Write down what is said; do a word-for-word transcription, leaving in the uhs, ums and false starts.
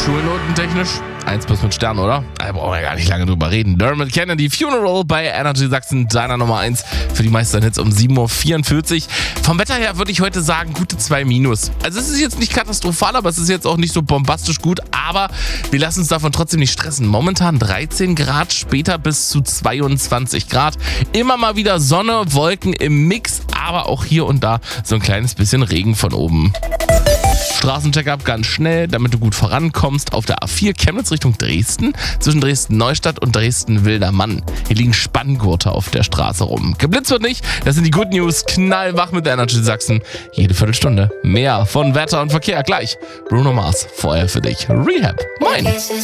Schulnotentechnisch eins plus mit Stern, oder? Da brauchen wir gar nicht lange drüber reden. Dermot Kennedy, Funeral bei Energy Sachsen, deiner Nummer eins für die meisten Hits um sieben Uhr vierundvierzig. Vom Wetter her würde ich heute sagen, gute zwei Minus. Also es ist jetzt nicht katastrophal, aber es ist jetzt auch nicht so bombastisch gut. Aber wir lassen uns davon trotzdem nicht stressen. Momentan dreizehn Grad, später bis zu zweiundzwanzig Grad. Immer mal wieder Sonne, Wolken im Mix, aber auch hier und da so ein kleines bisschen Regen von oben. Straßencheck-up ganz schnell, damit du gut vorankommst. Auf der A vier Chemnitz Richtung Dresden, zwischen Dresden-Neustadt und Dresden-Wildermann. Hier liegen Spanngurte auf der Straße rum. Geblitzt wird nicht, das sind die Good News. Knallwach mit der Energy Sachsen. Jede Viertelstunde mehr von Wetter und Verkehr gleich. Bruno Mars, vorher für dich. Rehab, mein.